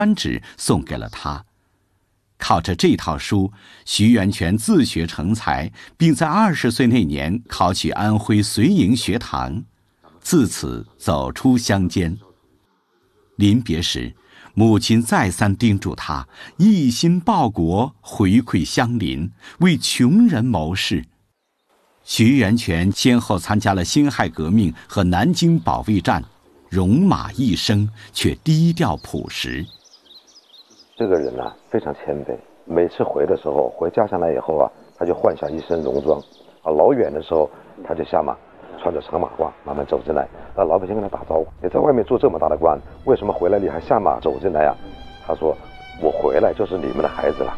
专职送给了他。靠着这套书，徐源泉自学成才，并在20岁那年考取安徽绥营学堂，自此走出乡间。临别时，母亲再三叮嘱他一心报国，回馈乡邻，为穷人谋事。徐源泉先后参加了辛亥革命和南京保卫战，戎马一生，却低调朴实。 这个人啊，非常谦卑。每次回的时候，回家乡来以后啊，他就换下一身戎装，老远的时候他就下马，穿着长马褂慢慢走进来。老百姓跟他打招呼：“你在外面做这么大的官，为什么回来你还下马走进来呀？”他说：“我回来就是你们的孩子了。”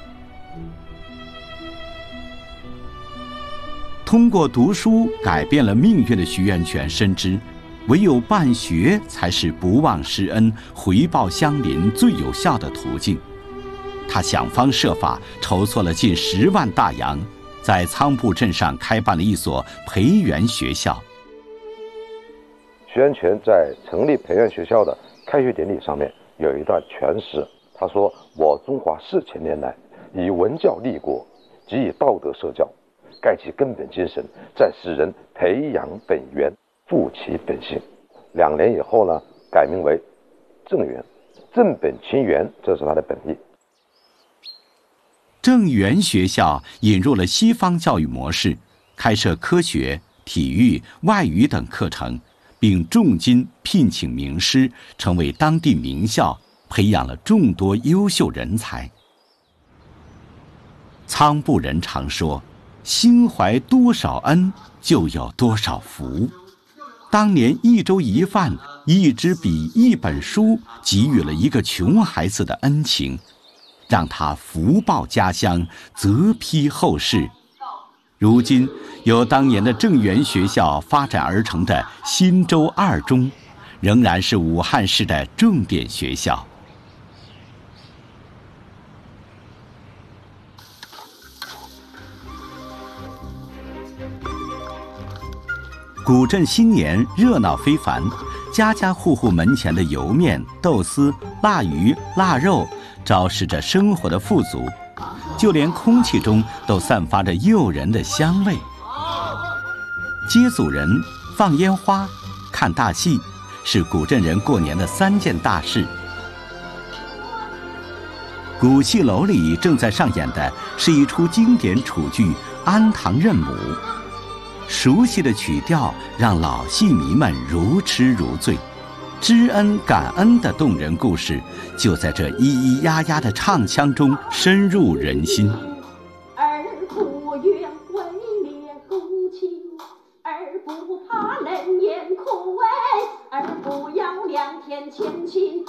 通过读书改变了命运的徐源泉深知，唯有办学才是不忘师恩、回报乡邻最有效的途径。他想方设法筹措了近10万大洋，在仓埠镇上开办了一所培元学校。 徐源泉在成立培元学校的开学典礼上面有一段全诗，他说：“我中华4000年来，以文教立国，即以道德社教，盖其根本精神，在使人培养本源，复其本性。”2年以后呢，改名为正源，正本清源，这是他的本意。 正源学校引入了西方教育模式，开设科学、体育、外语等课程，并重金聘请名师，成为当地名校，培养了众多优秀人才。仓埠人常说：“心怀多少恩，就有多少福。”当年1粥1饭、1支笔、1本书，给予了一个穷孩子的恩情，让他福报家乡，泽披后世。如今，由当年的正源学校发展而成的新州2中，仍然是武汉市的重点学校。古镇新年热闹非凡，家家户户门前的油面、豆丝、腊鱼、腊肉，昭示着生活的富足，就连空气中都散发着诱人的香味。接祖人、放烟花、看大戏，是古镇人过年的3件大事。古戏楼里正在上演的是一出经典楚剧《安堂认母》。熟悉的曲调让老戏迷们如痴如醉，知恩感恩的动人故事就在这咿咿呀呀的唱腔中深入人心。 儿不愿毁灭公卿，儿不怕冷眼苦，儿不要2天前亲，